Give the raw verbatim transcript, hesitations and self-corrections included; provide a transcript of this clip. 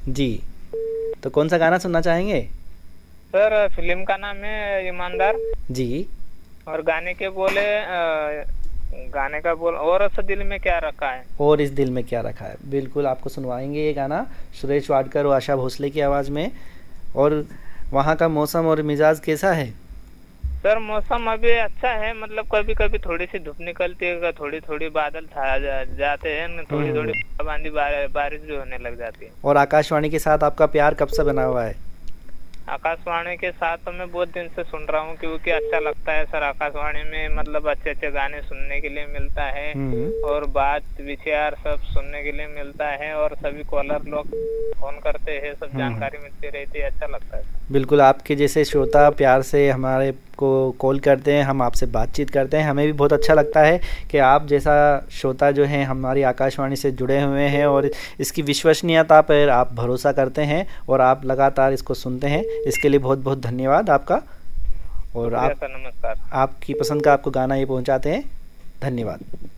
जी, तो कौन सा गाना सुनना चाहेंगे? सर फिल्म का नाम है ईमानदार। जी। और गाने के बोले अ, गाने का बोल और उस दिल में क्या रखा है। और इस दिल में क्या रखा है, बिल्कुल आपको सुनवाएंगे ये गाना सुरेश वाडकर और आशा भोसले की आवाज़ में। और वहाँ का मौसम और मिजाज कैसा है? सर मौसम अभी अच्छा है, मतलब कभी कभी थोड़ी सी धूप निकलती है, थोड़ी थोड़ी बादल छा जा, जाते हैं न, थोड़ी थोड़ी हम्म। बूंदाबांदी बार, बारिश भी होने लग जाती है। और आकाशवाणी के साथ आपका प्यार कब से बना हुआ है? आकाशवाणी के साथ तो मैं बहुत दिन से सुन रहा हूँ, क्योंकि अच्छा लगता है सर। आकाशवाणी में मतलब अच्छे अच्छे गाने सुनने के लिए मिलता है, हम्म। और बात विचार सब सुनने के लिए मिलता है, और सभी कॉलर लोग फोन करते हैं, सब हम्म। जानकारी मिलती रहती है, अच्छा लगता है सर। बिल्कुल, आपके जैसे श्रोता प्यार से हमारे को कॉल करते हैं, हम आपसे बातचीत करते हैं, हमें भी बहुत अच्छा लगता है कि आप जैसा श्रोता जो हैं हमारी आकाशवाणी से जुड़े हुए हैं और इसकी विश्वसनीयता पर आप भरोसा करते हैं और आप लगातार इसको सुनते हैं। इसके लिए बहुत बहुत धन्यवाद आपका। और शुक्रिया आप सर, नमस्कार। आपकी पसंद का आपको गाना ये पहुंचाते हैं। धन्यवाद।